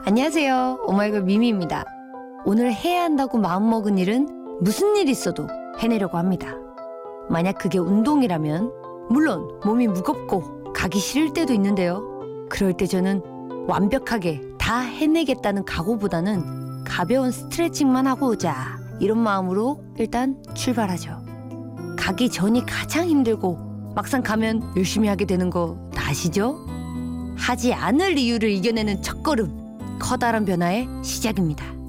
안녕하세요. 오마이걸 미미입니다. 오늘 해야 한다고 마음먹은 일은 무슨 일 있어도 해내려고 합니다. 만약 그게 운동이라면 물론 몸이 무겁고 가기 싫을 때도 있는데요. 그럴 때 저는 완벽하게 다 해내겠다는 각오보다는 가벼운 스트레칭만 하고 오자 이런 마음으로 일단 출발하죠. 가기 전이 가장 힘들고 막상 가면 열심히 하게 되는 거 다 아시죠? 하지 않을 이유를 이겨내는 첫걸음, 커다란 변화의 시작입니다.